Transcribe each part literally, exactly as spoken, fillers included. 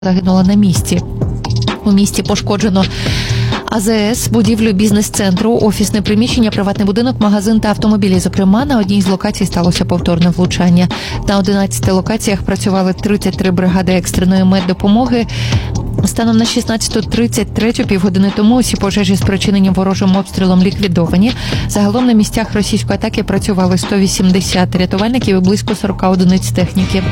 загинула на місці. У місті пошкоджено АЗС, будівлю бізнес-центру, офісне приміщення, приватний будинок, магазин та автомобілі. Зокрема, на одній з локацій сталося повторне влучання. На одинадцяти локаціях працювали тридцять три бригади екстреної меддопомоги. Станом на шістнадцяту тридцять три, півгодини тому, усі пожежі, спричинені ворожим обстрілом, ліквідовані. Загалом на місцях російської атаки працювали сто вісімдесят рятувальників і близько сорок одиниць техніки.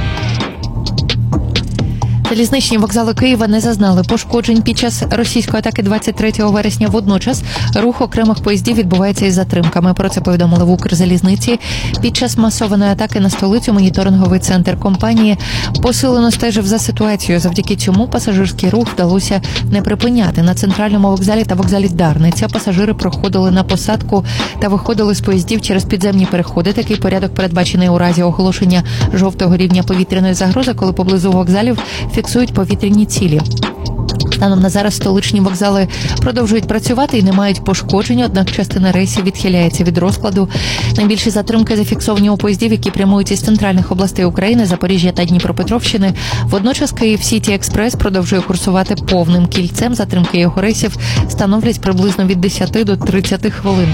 Залізничні вокзали Києва не зазнали пошкоджень під час російської атаки двадцять третього вересня. Водночас рух окремих поїздів відбувається із затримками. Про це повідомили в Укрзалізниці. Під час масованої атаки на столицю моніторинговий центр компанії посилено стежив за ситуацією. Завдяки цьому пасажирський рух вдалося не припиняти. На центральному вокзалі та вокзалі Дарниця пасажири проходили на посадку та виходили з поїздів через підземні переходи. Такий порядок передбачений у разі оголошення жовтого рівня повітряної загрози, коли поблизу вокзалів фіксують повітряні цілі. Станом на зараз столичні вокзали продовжують працювати і не мають пошкоджень, однак частина рейсів відхиляється від розкладу. Найбільші затримки зафіксовані у поїздів, які прямують із центральних областей України, Запоріжжя та Дніпропетровщини. Водночас Київ Сіті Експрес продовжує курсувати повним кільцем. Затримки його рейсів становлять приблизно від десяти до тридцяти хвилин.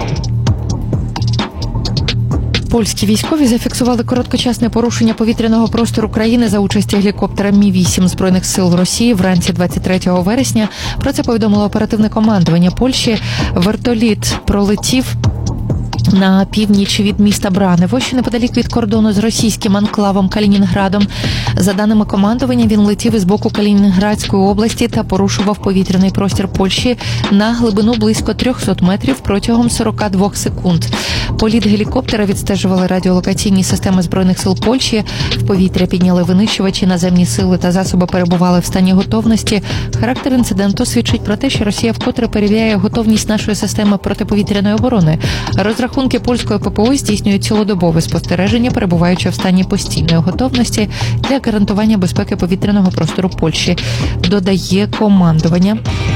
Польські військові зафіксували короткочасне порушення повітряного простору країни за участі гелікоптера Мі вісім Збройних сил Росії вранці двадцять третього вересня. Про це повідомило оперативне командування Польщі. Вертоліт пролетів на північ від міста Бранево, що неподалік від кордону з російським анклавом Калінінградом. За даними командування, він летів із боку Калінінградської області та порушував повітряний простір Польщі на глибину близько триста метрів протягом сорок два секунд. Політ гелікоптера відстежували радіолокаційні системи Збройних сил Польщі. В повітря підняли винищувачі, наземні сили та засоби перебували в стані готовності. Характер інциденту свідчить про те, що Росія вкотре перевіряє готовність нашої системи протиповітряної оборони. Розрахунки польської ППО здійснюють цілодобове спостереження, перебуваючи в стані постійної готовності для гарантування безпеки повітряного простору Польщі, додає командування.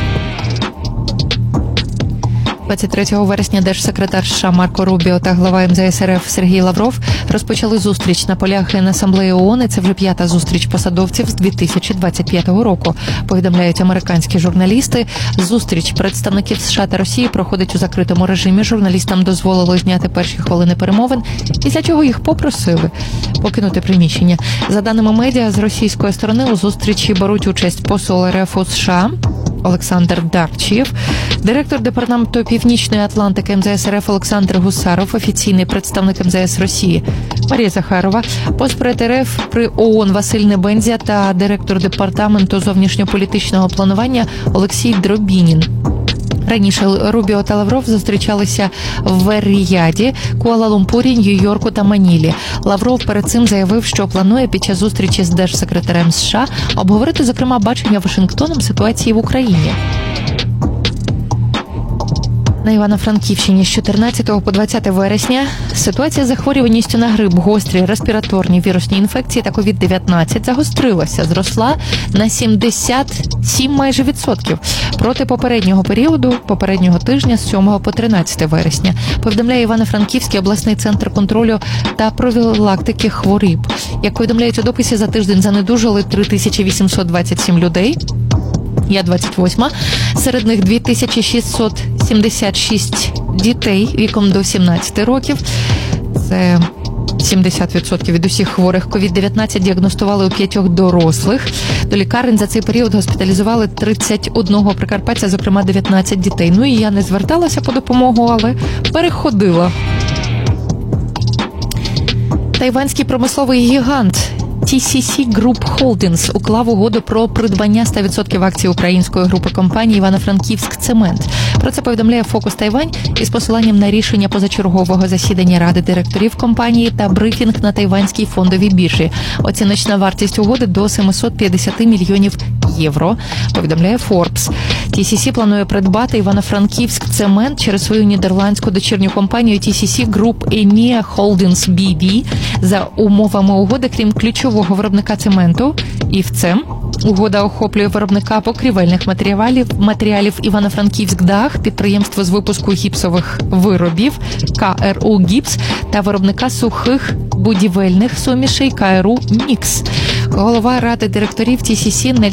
двадцять третього вересня держсекретар США Марко Рубіо та глава ем зе ес ер еф Сергій Лавров розпочали зустріч на полях Генасамблеї ООН. І це вже п'ята зустріч посадовців з дві тисячі двадцять п'ятого року, повідомляють американські журналісти. Зустріч представників США та Росії проходить у закритому режимі. Журналістам дозволили зняти перші хвилини перемовин, після чого їх попросили покинути приміщення. За даними медіа, з російської сторони у зустрічі беруть участь посол ер еф у США Олександр Дарчиєв, директор департаменту Північної Атлантики ем зе ес ер еф Олександр Гусаров, офіційний представник ем зе ес Росії Марія Захарова, постпред ер еф при ООН Василь Небензя та директор департаменту зовнішньополітичного планування Олексій Дробінін. Раніше Рубіо та Лавров зустрічалися в Ріяді, Куала-Лумпурі, Нью-Йорку та Манілі. Лавров перед цим заявив, що планує під час зустрічі з держсекретарем США обговорити, зокрема, бачення Вашингтоном ситуації в Україні. На Івано-Франківщині з чотирнадцятого по двадцяте вересня ситуація з захворюваністю на грип, гострі респіраторні вірусні інфекції та ковід дев'ятнадцять загострилася, зросла на сімдесят сім майже відсотків проти попереднього періоду, попереднього тижня з сьомого по тринадцяте вересня, повідомляє Івано-Франківський обласний центр контролю та профілактики хвороб. Як повідомляють у дописі, за тиждень занедужали три тисячі вісімсот двадцять сім людей. Я двадцять восьма. Серед них дві тисячі шістсот сімдесят шість дітей віком до сімнадцяти років. Це сімдесят відсотків від усіх хворих ковід дев'ятнадцять діагностували у п'ятьох дорослих. До лікарень за цей період госпіталізували тридцять одного прикарпатця, зокрема дев'ятнадцять дітей. Ну і я не зверталася по допомогу, але переходила. Тайванський промисловий гігант Ті Сі Сі Group Holdings уклав угоду про придбання ста відсотків акцій української групи компаній «Івано-Франківськ Цемент». Про це повідомляє «Фокус Тайвань» із посиланням на рішення позачергового засідання Ради директорів компанії та брифінг на тайванській фондовій біржі. Оціночна вартість угоди до сімсот п'ятдесят мільйонів євро, повідомляє Forbes. Ті Сі Сі планує придбати «Івано-Франківськ Цемент» через свою нідерландську дочірню компанію Ті Сі Сі Group EMEA Holdings бі ві. За умовами угоди, крім ключового виробника цементу «Івцем», угода охоплює виробника покрівельних матеріалів, матеріалів Івано-Франківськдах, підприємство з випуску гіпсових виробів Ка Ер У Гіпс та виробника сухих будівельних сумішей Ка Ер У Мікс. Голова ради директорів Ті Сі Сі